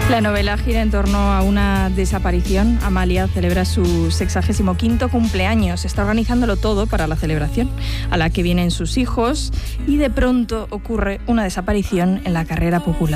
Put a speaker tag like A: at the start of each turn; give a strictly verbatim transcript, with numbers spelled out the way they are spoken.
A: La novela gira en torno a una desaparición. Amalia celebra su sexagésimo quinto cumpleaños. Está organizándolo todo para la celebración, a la que vienen sus hijos, y de pronto ocurre una desaparición en la carrera popular.